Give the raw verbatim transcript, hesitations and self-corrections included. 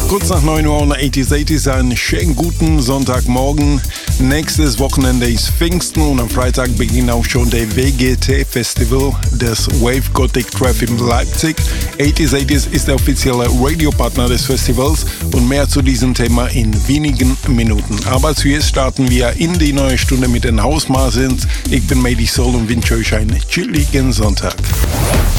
Kurz nach neun Uhr und achtziger achtziger einen schönen guten Sonntagmorgen. Nächstes Wochenende ist Pfingsten und am Freitag beginnt auch schon der W G T-Festival, das Wave Gothic Treff in Leipzig. achtziger achtziger ist der offizielle Radiopartner des Festivals und mehr zu diesem Thema in wenigen Minuten. Aber zuerst starten wir in die neue Stunde mit den Hausmarsins. Ich bin Mady Soul und wünsche euch einen chilligen Sonntag.